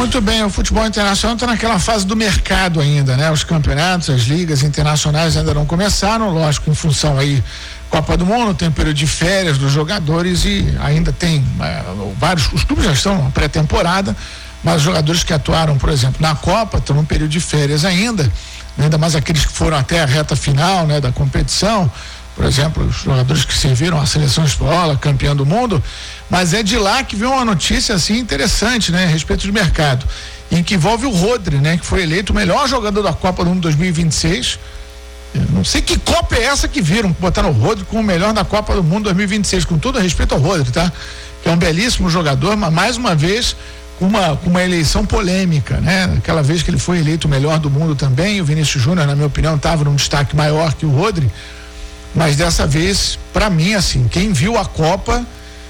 Muito bem, o futebol internacional está naquela fase do mercado ainda, né? Os campeonatos, as ligas internacionais ainda não começaram, lógico, em função aí Copa do Mundo, tem período de férias dos jogadores e ainda tem vários, os clubes já estão na pré-temporada, mas os jogadores que atuaram, por exemplo, na Copa estão no período de férias ainda mais aqueles que foram até a reta final, né, da competição, por exemplo, os jogadores que serviram a seleção espanhola, campeã do mundo, mas é de lá que veio uma notícia assim interessante, né, a respeito do mercado, em que envolve o Rodri, né, que foi eleito o melhor jogador da Copa do Mundo 2026. Eu não sei que Copa é essa que viram, botaram o Rodri como o melhor da Copa do Mundo 2026, com todo respeito ao Rodri, tá? Que é um belíssimo jogador, mas mais uma vez com uma eleição polêmica, né? Aquela vez que ele foi eleito o melhor do mundo também, o Vinícius Júnior, na minha opinião, estava num destaque maior que o Rodri, mas dessa vez, para mim, assim, quem viu a Copa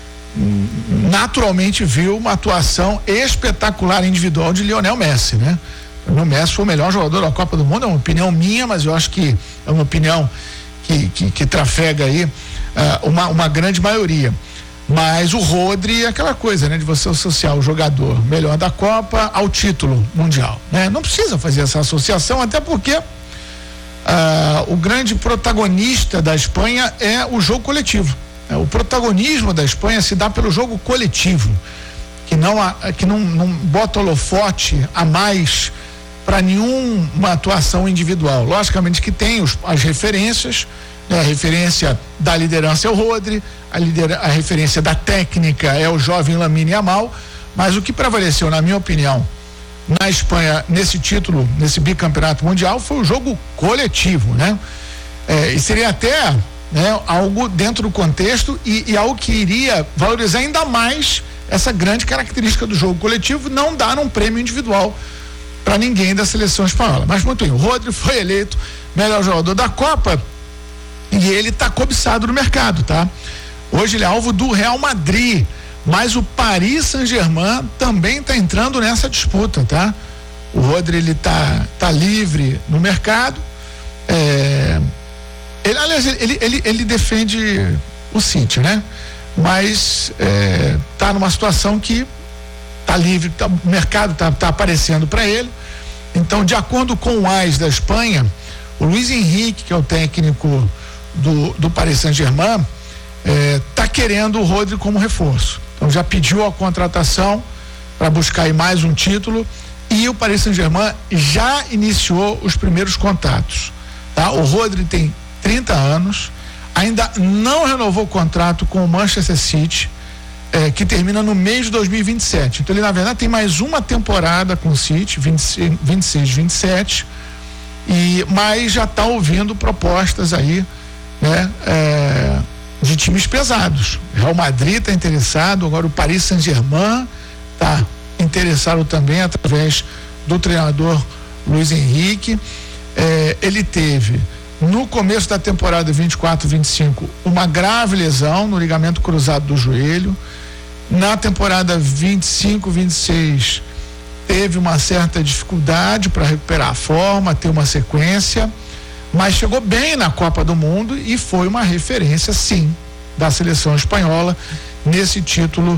naturalmente viu uma atuação espetacular individual de Lionel Messi, né? O Messi foi o melhor jogador da Copa do Mundo, é uma opinião minha, mas eu acho que é uma opinião que trafega aí uma grande maioria. Mas o Rodri é aquela coisa, né? De você associar o jogador melhor da Copa ao título mundial, né? Não precisa fazer essa associação, até porque o grande protagonista da Espanha é o jogo coletivo. O protagonismo da Espanha se dá pelo jogo coletivo, que não bota holofote a mais para nenhuma atuação individual. Logicamente que tem as referências, né? A referência da liderança é o Rodri, a referência da técnica é o jovem Lamine Yamal, mas o que prevaleceu, na minha opinião, na Espanha, nesse título, nesse bicampeonato mundial, foi o jogo coletivo, né? E seria até, né, algo dentro do contexto e algo que iria valorizar ainda mais essa grande característica do jogo coletivo, não dar um prêmio individual para ninguém da seleção espanhola. Mas muito bem, o Rodri foi eleito melhor jogador da Copa e ele está cobiçado no mercado, tá? Hoje ele é alvo do Real Madrid, mas o Paris Saint-Germain também está entrando nessa disputa, tá? O Rodri, ele tá livre no mercado, ele defende o City, né? Mas tá numa situação que tá livre, o mercado tá aparecendo para ele. Então, de acordo com o AS da Espanha, o Luiz Henrique, que é o técnico do Paris Saint-Germain, tá querendo o Rodri como reforço. Então já pediu a contratação para buscar aí mais um título e o Paris Saint-Germain já iniciou os primeiros contatos, tá? O Rodri tem 30 anos, ainda não renovou o contrato com o Manchester City, que termina no mês de 2027. Então ele, na verdade, tem mais uma temporada com o City, 26, 27, mas já está ouvindo propostas aí, né? De times pesados. Real Madrid está interessado, agora o Paris Saint-Germain está interessado também através do treinador Luiz Henrique. Ele teve no começo da temporada 24-25 uma grave lesão no ligamento cruzado do joelho. Na temporada 25-26 teve uma certa dificuldade para recuperar a forma, ter uma sequência, mas chegou bem na Copa do Mundo e foi uma referência, sim, da seleção espanhola nesse título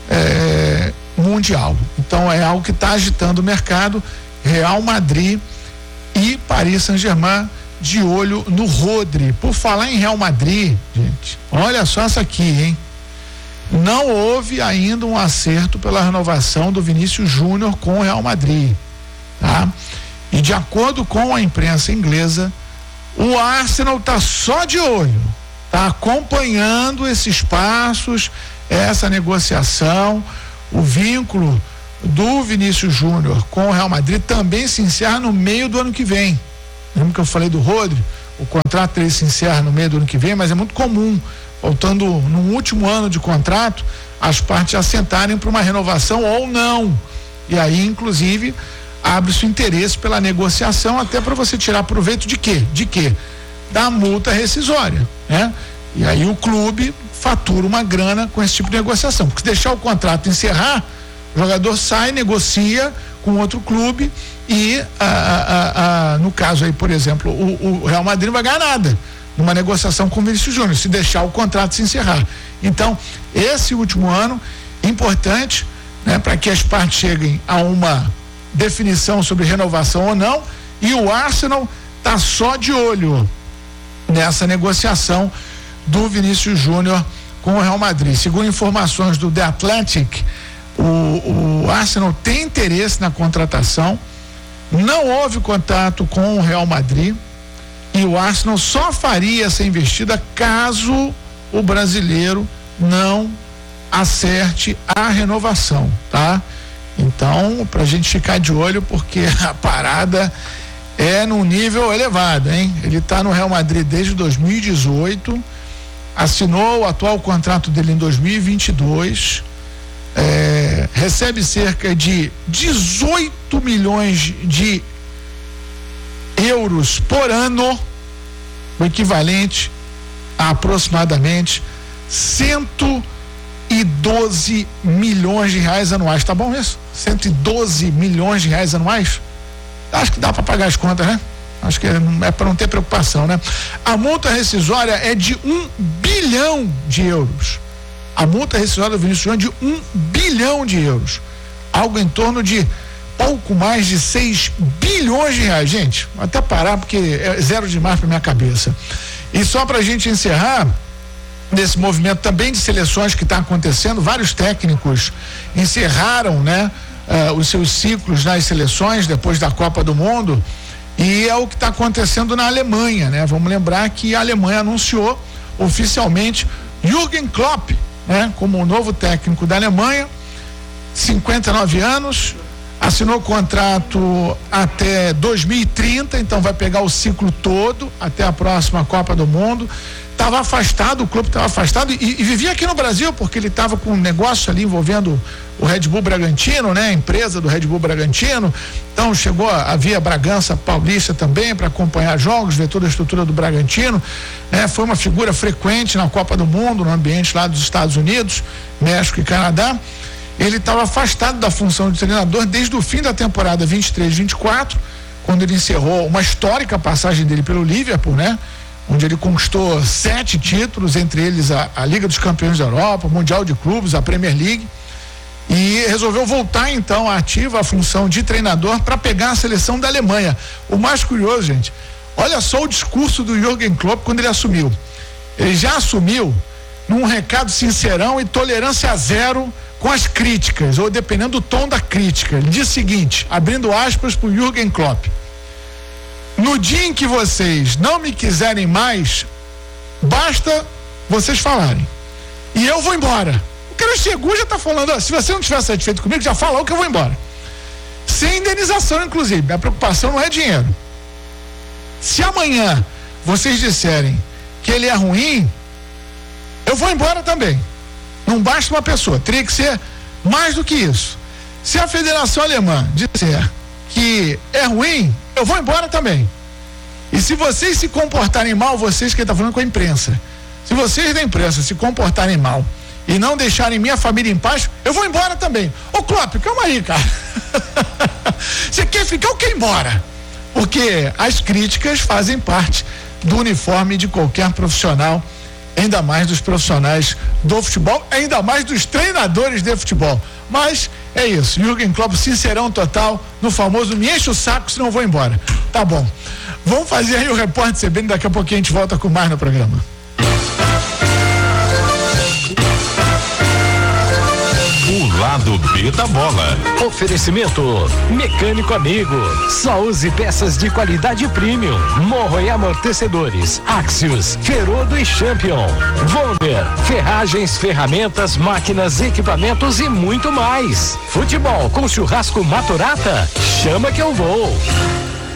mundial. Então é algo que está agitando o mercado. Real Madrid e Paris Saint-Germain de olho no Rodri. Por falar em Real Madrid, gente, olha só essa aqui, hein? Não houve ainda um acerto pela renovação do Vinícius Júnior com o Real Madrid, tá? E de acordo com a imprensa inglesa, o Arsenal está só de olho, está acompanhando esses passos, essa negociação. O vínculo do Vinícius Júnior com o Real Madrid também se encerra no meio do ano que vem. Lembra que eu falei do Rodri? O contrato dele se encerra no meio do ano que vem, mas é muito comum, faltando no último ano de contrato, as partes assentarem para uma renovação ou não. E aí, inclusive, abre-se o interesse pela negociação, até para você tirar proveito de quê? De quê? Da multa rescisória, né? E aí o clube fatura uma grana com esse tipo de negociação, porque se deixar o contrato encerrar, o jogador sai, negocia com outro clube e no caso aí, por exemplo, o Real Madrid não vai ganhar nada numa negociação com o Vinícius Júnior, se deixar o contrato se encerrar. Então, esse último ano, importante, né, para que as partes cheguem a uma definição sobre renovação ou não, e o Arsenal está só de olho nessa negociação do Vinícius Júnior com o Real Madrid. Segundo informações do The Athletic, o Arsenal tem interesse na contratação, não houve contato com o Real Madrid e o Arsenal só faria essa investida caso o brasileiro não acerte a renovação, tá? Então, pra gente ficar de olho, porque a parada é num nível elevado, hein? Ele tá no Real Madrid desde 2018, assinou o atual contrato dele em 2022, recebe cerca de 18 milhões de euros por ano, o equivalente a aproximadamente 112 milhões de reais anuais, tá bom isso? 112 milhões de reais anuais? Acho que dá para pagar as contas, né? Acho que é para não ter preocupação, né? A multa rescisória é de 1 bilhão de euros. A multa rescisória do Vinícius Júnior é de 1 bilhão de euros. Algo em torno de pouco mais de 6 bilhões de reais. Gente, vou até parar porque é zero demais para minha cabeça. E só para a gente encerrar, nesse movimento também de seleções que está acontecendo, vários técnicos encerraram, né, os seus ciclos nas seleções depois da Copa do Mundo, e é o que está acontecendo na Alemanha, né? Vamos lembrar que a Alemanha anunciou oficialmente Jürgen Klopp, né, como o novo técnico da Alemanha, 59 anos, assinou contrato até 2030, então vai pegar o ciclo todo até a próxima Copa do Mundo. Estava afastado, o clube estava afastado e vivia aqui no Brasil, porque ele estava com um negócio ali envolvendo o Red Bull Bragantino, né? A empresa do Red Bull Bragantino. Então chegou a via Bragança Paulista também para acompanhar jogos, ver toda a estrutura do Bragantino, né? Foi uma figura frequente na Copa do Mundo, no ambiente lá dos Estados Unidos, México e Canadá. Ele estava afastado da função de treinador desde o fim da temporada 23-24, quando ele encerrou uma histórica passagem dele pelo Liverpool, né? Onde ele conquistou 7 títulos, entre eles a Liga dos Campeões da Europa, o Mundial de Clubes, a Premier League, e resolveu voltar então à ativa a função de treinador para pegar a seleção da Alemanha. O mais curioso, gente, olha só o discurso do Jürgen Klopp quando ele assumiu. Ele já assumiu num recado sincerão e tolerância zero com as críticas, ou dependendo do tom da crítica. Ele diz o seguinte, abrindo aspas para o Jürgen Klopp: no dia em que vocês não me quiserem mais, basta vocês falarem e eu vou embora. O cara chegou, já está falando, ó, se você não estiver satisfeito comigo, já falou que eu vou embora, sem indenização inclusive. Minha preocupação não é dinheiro. Se amanhã vocês disserem que ele é ruim, eu vou embora também. Não basta uma pessoa, teria que ser mais do que isso. Se a Federação Alemã disser que é ruim, eu vou embora também. E se vocês se comportarem mal, vocês que está falando com a imprensa, se vocês da imprensa se comportarem mal e não deixarem minha família em paz, eu vou embora também. Ô Klopp, calma aí, cara. Você quer ficar ou quer ir embora? Porque as críticas fazem parte do uniforme de qualquer profissional, ainda mais dos profissionais do futebol, ainda mais dos treinadores de futebol. Mas é isso, Jürgen Klopp sincerão total no famoso me enche o saco, senão eu vou embora. Tá bom, vamos fazer aí o Repórter CBN, daqui a pouquinho a gente volta com mais no programa. O lado B da bola. Oferecimento Mecânico Amigo. Só use peças de qualidade premium. Morro e amortecedores. Axios, Ferodo e Champion. Vonder, ferragens, ferramentas, máquinas, equipamentos e muito mais. Futebol com churrasco Maturata? Chama que eu vou.